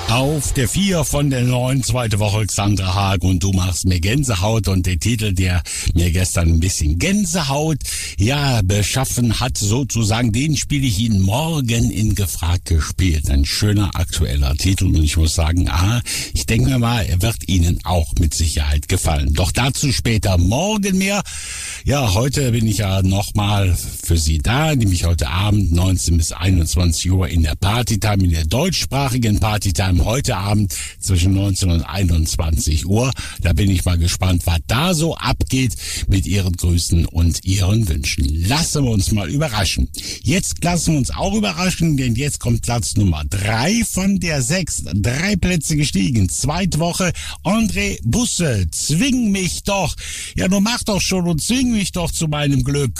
Auf der 4 von der 9, zweite Woche, Xandra Haag und du machst mir Gänsehaut, und der Titel, der mir gestern ein bisschen Gänsehaut, beschaffen hat sozusagen, den spiele ich Ihnen morgen in Gefragt gespielt. Ein schöner aktueller Titel, und ich muss sagen, ich denke mir mal, er wird Ihnen auch mit Sicherheit gefallen. Doch dazu später, morgen mehr. Ja, heute bin ich ja nochmal für Sie da, nämlich heute Abend 19 bis 21 Uhr in der Partytime, in der deutschsprachigen Partytime. Heute Abend zwischen 19 und 21 Uhr. Da bin ich mal gespannt, was da so abgeht mit Ihren Grüßen und Ihren Wünschen. Lassen wir uns mal überraschen. Jetzt lassen wir uns auch überraschen, denn jetzt kommt Platz Nummer 3 von der 6. 3 Plätze gestiegen. Zweite Woche, André Busse, zwing mich doch. Ja, du mach doch schon und zwing mich doch zu meinem Glück.